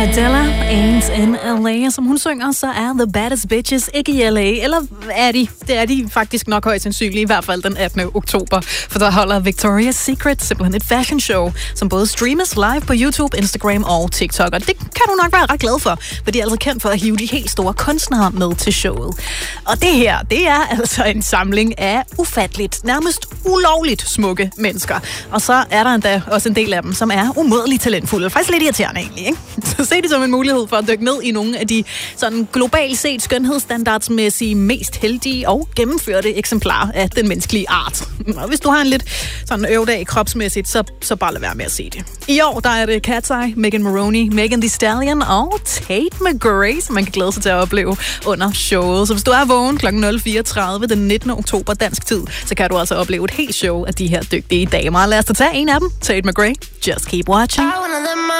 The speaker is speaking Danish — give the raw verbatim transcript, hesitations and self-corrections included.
Adele, Ain't in L A. Som hun synger, så er The Baddest Bitches ikke i L A. Eller er de? Det er de faktisk nok højst sandsynligt, i hvert fald den attende oktober. For der holder Victoria's Secret simpelthen et fashion show, som både streames live på YouTube, Instagram og TikTok. Og det kan du nok være ret glad for, for de er altså kendt for at hive de helt store kunstnere med til showet. Og det her, det er altså en samling af ufatteligt, nærmest ulovligt smukke mennesker. Og så er der endda også en del af dem, som er umådeligt talentfulde. Faktisk lidt irriterende egentlig, ikke? Så se det som en mulighed for at dykke ned i nogle af de sådan globalt set skønhedsstandardsmæssige mest heldige og gennemførte eksemplarer af den menneskelige art. Og hvis du har en lidt sådan øvdag kropsmæssigt, så, så bare lad være med at se det. I år der er det Cat's Eye, Megan Moroney, Megan Thee Stallion og Tate McRae, som man kan glæde sig til at opleve under showet. Så hvis du er vågen klokken nul fire tredive den nittende oktober dansk tid, så kan du altså opleve et helt show af de her dygtige damer. Lad os da tage en af dem, Tate McRae. Just keep watching.